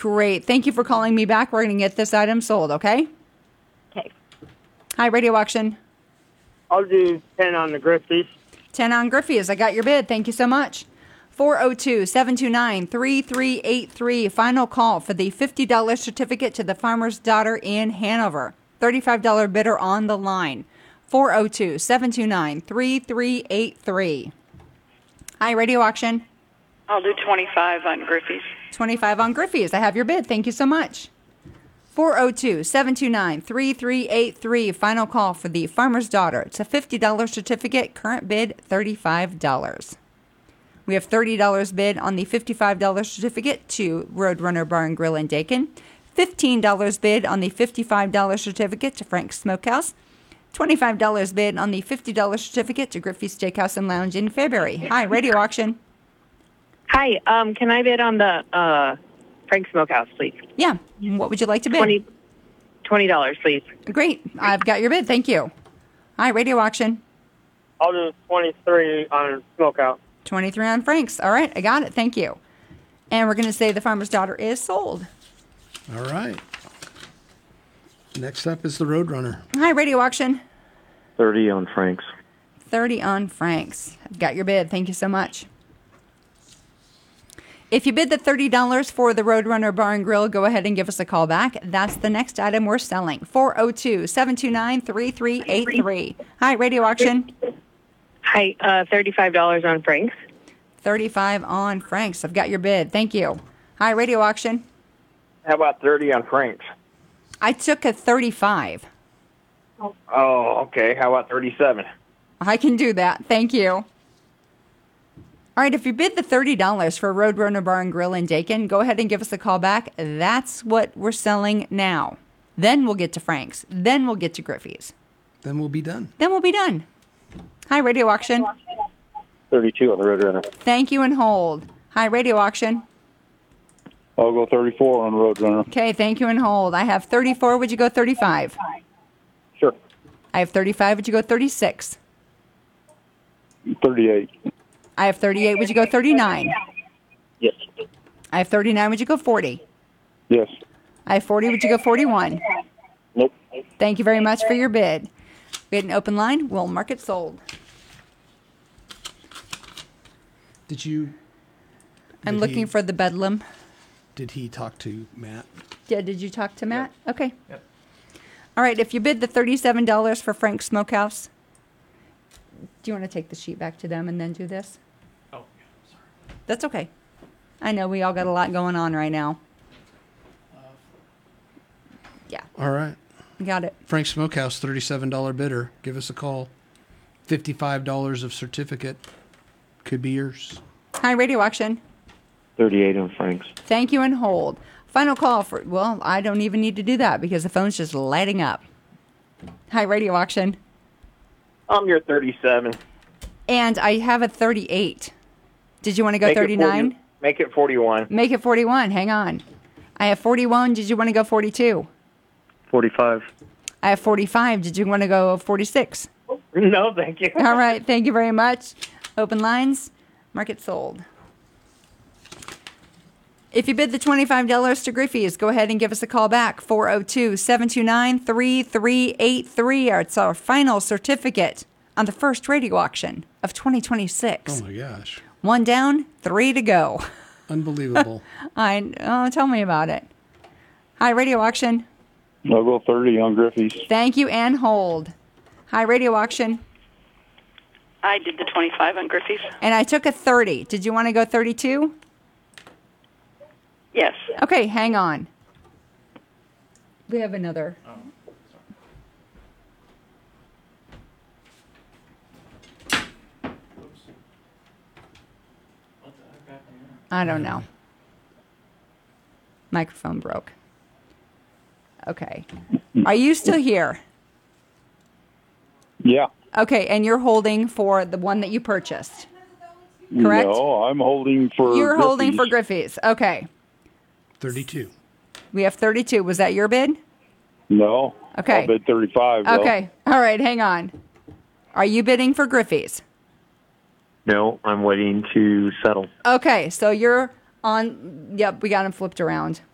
Great. Thank you for calling me back. We're going to get this item sold, okay? Okay. Hi, Radio Auction. I'll do 10 on the Griffies. 10 on Griffies. I got your bid. Thank you so much. 402-729-3383. Final call for the $50 certificate to the Farmer's Daughter in Hanover. $35 bidder on the line. 402-729-3383. Hi, Radio Auction. I'll do 25 on Griffies. 25 on Griffies. I have your bid. Thank you so much. 402-729-3383. Final call for the Farmer's Daughter. It's a $50 certificate. Current bid, $35. We have $30 bid on the $55 certificate to Roadrunner Bar and Grill in Dakin. $15 bid on the $55 certificate to Frank's Smokehouse. $25 bid on the $50 certificate to Griffey's Steakhouse and Lounge in Fairbury. Hi, Radio Auction. Hi, can I bid on the Frank's Smokehouse, please? Yeah. What would you like to bid? $20, please. Great. I've got your bid. Thank you. Hi, Radio Auction. I'll do 23 on Smokeout. 23 on Frank's. All right, I got it. Thank you. And we're going to say the Farmer's Daughter is sold. All right. Next up is the Roadrunner. Hi, Radio Auction. 30 on Frank's. 30 on Frank's. I've got your bid. Thank you so much. If you bid the $30 for the Roadrunner Bar and Grill, go ahead and give us a call back. That's the next item we're selling. 402-729-3383. Hi, Radio Auction. Hi, $35 on Frank's. 35 on Frank's. I've got your bid. Thank you. Hi, Radio Auction. How about 30 on Frank's? I took a 35. Oh, okay. How about 37? I can do that. Thank you. All right, if you bid the $30 for Roadrunner Bar and Grill in Dakin, go ahead and give us a call back. That's what we're selling now. Then we'll get to Frank's. Then we'll get to Griffey's. Then we'll be done. Then we'll be done. Hi, Radio Auction. 32 on the Roadrunner. Thank you and hold. Hi, Radio Auction. I'll go 34 on Roadrunner. Okay, thank you and hold. I have 34. Would you go 35? Sure. I have 35. Would you go 36? 38. I have 38. Would you go 39? Yes. I have 39. Would you go 40? Yes. I have 40. Would you go 41? Nope. Thank you very much for your bid. We had an open line. We'll mark it sold. I'm looking for the Bedlam. Did he talk to Matt? Yeah, did you talk to Matt? Yep. Okay. Yep. All right, if you bid the $37 for Frank's Smokehouse, do you want to take the sheet back to them and then do this? Oh, yeah, sorry. That's okay. I know we all got a lot going on right now. Yeah. All right. Got it. Frank's Smokehouse, $37 bidder. Give us a call. $55 of certificate. Could be yours. Hi, Radio Auction. 38 on Frank's. Thank you and hold. Final call for, well, I don't even need to do that because the phone's just lighting up. Hi, Radio Auction. I'm your 37. And I have a 38. Did you want to go 39? Make it 41. Make it 41. Hang on. I have 41. Did you want to go 42? 45. I have 45. Did you want to go 46? No, thank you. All right. Thank you very much. Open lines. Market sold. If you bid the $25 to Griffey's, go ahead and give us a call back. 402-729-3383. It's our final certificate on the first radio auction of 2026. Oh, my gosh. 1 down, 3 to go. Unbelievable. Tell me about it. Hi, Radio Auction. I'll go 30 on Griffey's. Thank you and hold. Hi, Radio Auction. I did the 25 on Griffey's. And I took a 30. Did you want to go 32? Yes. Okay, hang on. We have another. Oh, sorry. Oops. What the heck happened here? I don't know. Microphone broke. Okay. Are you still here? Yeah. Okay, and you're holding for the one that you purchased, correct? No, I'm holding for You're Griffey's. holding for Griffey's. Okay. 32. We have 32. Was that your bid? No. Okay. I'll bid 35. Though. Okay. All right, hang on. Are you bidding for Griffey's? No, I'm waiting to settle. Okay, so you're on. Yep, we got him flipped around.